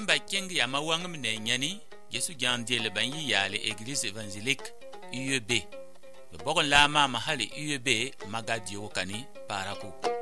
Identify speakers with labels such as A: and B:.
A: ba keng ya ma wangm ne nyani Yesu jandele ban yi yale Église évangélique UEB. Le bogon la ma mahali UEB magadio kani paraku.